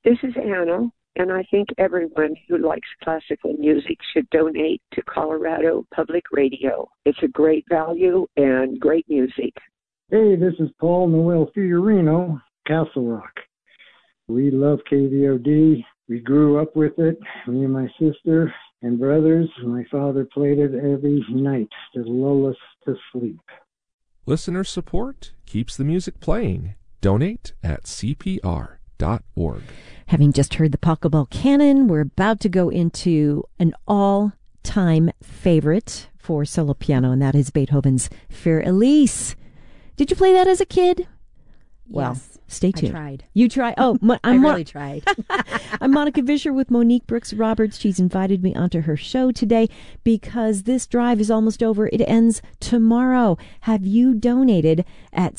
This is Anna, and I think everyone who likes classical music should donate to Colorado Public Radio. It's a great value and great music. Hey, this is Paul Noel Fiorino, Castle Rock. We love KVOD. We grew up with it, me and my sister and brothers. My father played it every night to lull us to sleep. Listener support keeps the music playing. Donate at CPR.org. Having just heard the Pachelbel Canon, we're about to go into an all-time favorite for solo piano, and that is Beethoven's Für Elise. Did you play that as a kid? Well, yes, stay tuned. I tried. You tried? Oh, I really tried. I'm Monica Vischer with Monique Brooks Roberts. She's invited me onto her show today because this drive is almost over. It ends tomorrow. Have you donated at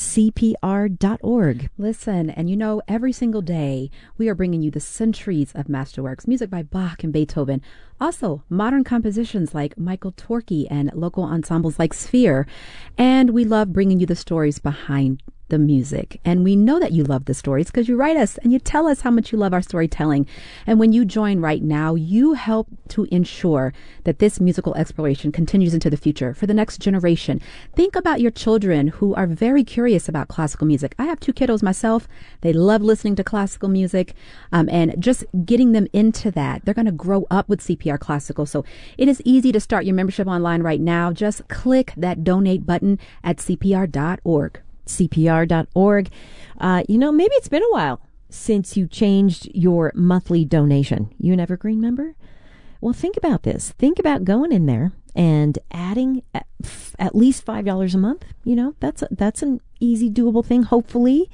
CPR.org? Listen, and you know, every single day we are bringing you the centuries of masterworks, music by Bach and Beethoven. Also, modern compositions like Michael Torke and local ensembles like Sphere. And we love bringing you the stories behind the music. And we know that you love the stories because you write us and you tell us how much you love our storytelling. And when you join right now, you help to ensure that this musical exploration continues into the future for the next generation. Think about your children who are very curious about classical music. I have 2 kiddos myself. They love listening to classical music, and just getting them into that. They're going to grow up with CPR Classical. So it is easy to start your membership online right now. Just click that donate button at CPR.org. CPR.org. Maybe it's been a while since you changed your monthly donation. You an Evergreen member? Well, think about this. Think about going in there and adding at least $5 a month. That's an easy, doable thing. Hopefully,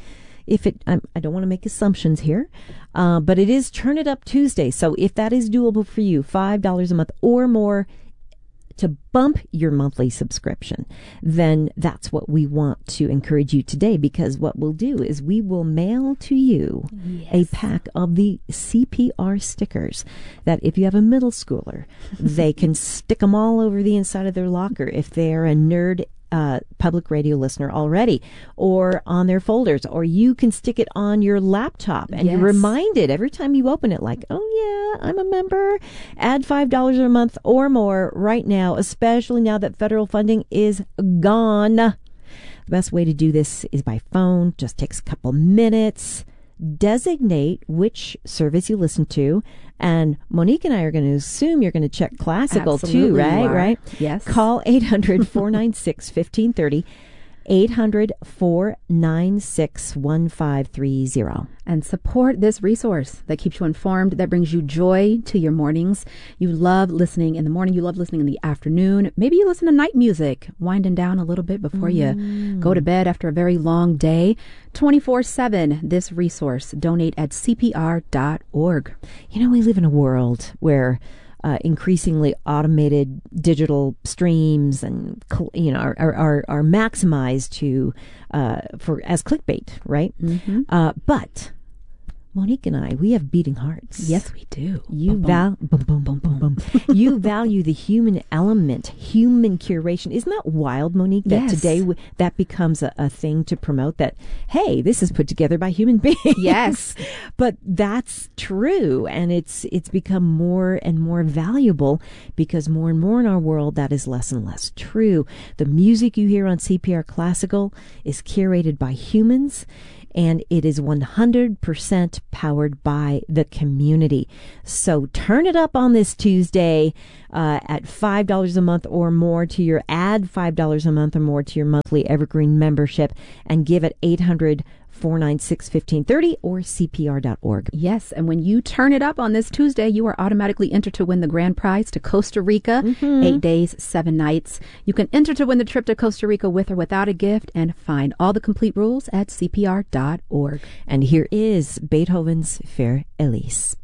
I don't want to make assumptions here, but it is Turn It Up Tuesday. So if that is doable for you, $5 a month or more to bump your monthly subscription, then that's what we want to encourage you today, because what we'll do is we will mail to you a pack of the CPR stickers that if you have a middle schooler, they can stick them all over the inside of their locker if they're a nerd public radio listener already, or on their folders, or you can stick it on your laptop and you're reminded every time you open it, like, oh yeah, I'm a member. Add $5 a month or more right now, especially now that federal funding is gone. The best way to do this is by phone. Just takes a couple minutes. Designate which service you listen to, and Monique and I are going to assume you're going to check classical Absolutely too, right? Right? Yes. Call 800-496-1530, 800-496-1530. And support this resource that keeps you informed, that brings you joy to your mornings. You love listening in the morning. You love listening in the afternoon. Maybe you listen to night music, winding down a little bit before you go to bed after a very long day. 24/7, this resource. Donate at CPR.org. We live in a world where increasingly automated digital streams and are maximized to for as clickbait, right? Mm-hmm. But Monique and I, we have beating hearts. Yes, we do. You value the human element, human curation. Isn't that wild, Monique? That today that becomes a thing to promote. That, hey, this is put together by human beings. Yes, but that's true, and it's become more and more valuable because more and more in our world that is less and less true. The music you hear on CPR Classical is curated by humans, and it is 100% powered by the community. So turn it up on this Tuesday at $5 a month or more to your $5 a month or more to your monthly Evergreen membership, and give it 800-496-1530 or CPR.org. Yes, and when you turn it up on this Tuesday, you are automatically entered to win the grand prize to Costa Rica, 8 days, 7 nights. You can enter to win the trip to Costa Rica with or without a gift, and find all the complete rules at CPR.org. And here is Beethoven's Für Elise.